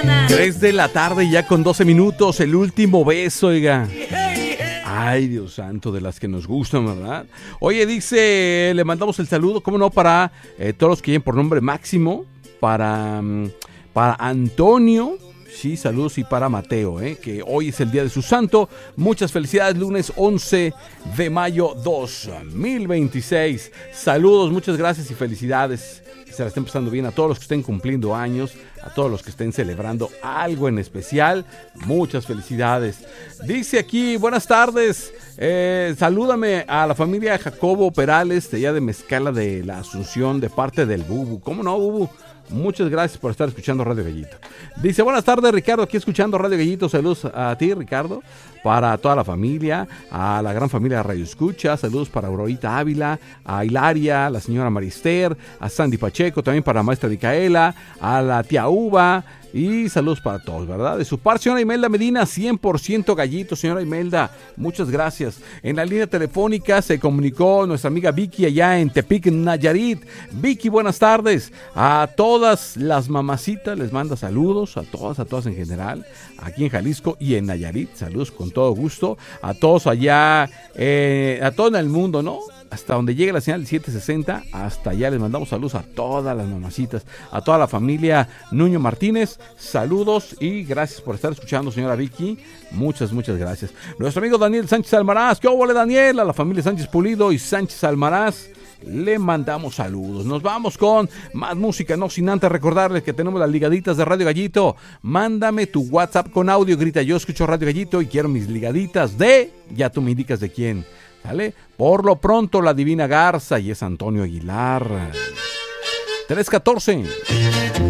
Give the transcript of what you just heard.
3 de la tarde ya con 12 minutos, el último beso, oiga. Ay, Dios santo, de las que nos gustan, ¿verdad? Oye, dice, le mandamos el saludo, ¿cómo no? Para todos los que lleven por nombre Máximo, para Antonio, sí, saludos, y para Mateo, que hoy es el día de su santo. Muchas felicidades, lunes 11 de mayo 2026. Saludos, muchas gracias y felicidades. Que se la estén pasando bien a todos los que estén cumpliendo años, a todos los que estén celebrando algo en especial. Muchas felicidades. Dice aquí, buenas tardes. Salúdame a la familia Jacobo Perales, de allá de Mezcala de la Asunción, de parte del Bubu. ¿Cómo no, Bubu? Muchas gracias por estar escuchando Radio Gallito. Dice, buenas tardes, Ricardo, aquí escuchando Radio Gallito. Saludos a ti, Ricardo, para toda la familia, a la gran familia de Radio Escucha. Saludos para Aurorita Ávila, a Hilaria, a la señora Marister, a Sandy Pacheco, también para la maestra Micaela, a la tía Uva. Y saludos para todos, ¿verdad? De su parte, señora Imelda Medina, 100% gallito, señora Imelda. Muchas gracias. En la línea telefónica se comunicó nuestra amiga Vicky allá en Tepic, Nayarit. Vicky, buenas tardes. A todas las mamacitas les manda saludos, a todas en general, aquí en Jalisco y en Nayarit. Saludos con todo gusto. A todos allá, a todo en el mundo, ¿no? Hasta donde llegue la señal 760, hasta allá les mandamos saludos a todas las mamacitas, a toda la familia Nuño Martínez, saludos y gracias por estar escuchando, señora Vicky, muchas gracias. Nuestro amigo Daniel Sánchez Almaraz, ¿qué óvole, Daniel? A la familia Sánchez Pulido y Sánchez Almaraz, le mandamos saludos. Nos vamos con más música, no sin antes recordarles que tenemos las ligaditas de Radio Gallito. Mándame tu WhatsApp con audio, grita, yo escucho Radio Gallito y quiero mis ligaditas de, ya tú me indicas de quién. ¿Sale? Por lo pronto la Divina Garza y es Antonio Aguilar. 314